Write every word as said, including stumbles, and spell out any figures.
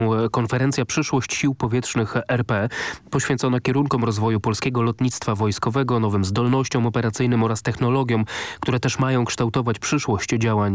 konferencja Przyszłość Sił Powietrznych R P, poświęcona kierunkom rozwoju polskiego lotnictwa wojskowego, nowym zdolnościom operacyjnym oraz technologiom, które też mają kształtować przyszłość działań